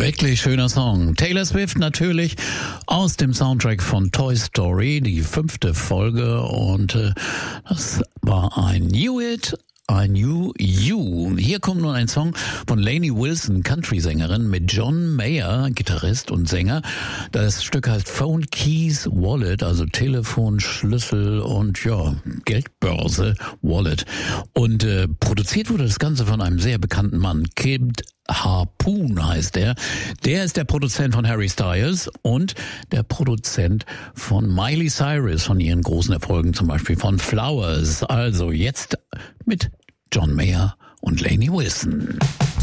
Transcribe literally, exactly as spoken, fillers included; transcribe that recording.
Wirklich schöner Song. Taylor Swift natürlich aus dem Soundtrack von Toy Story, die fünfte Folge. Und äh, das war ein Knew It, I Knew You. Hier kommt nun ein Song von Lainey Wilson, Country-Sängerin, mit John Mayer, Gitarrist und Sänger. Das Stück heißt Phone Keys Wallet, also Telefon, Schlüssel und ja, Geldbörse, Wallet. Und äh, produziert wurde das Ganze von einem sehr bekannten Mann, Kid Harpoon heißt er. Der ist der Produzent von Harry Styles und der Produzent von Miley Cyrus, von ihren großen Erfolgen, zum Beispiel von Flowers. Also jetzt mit John Mayer und Lainey Wilson.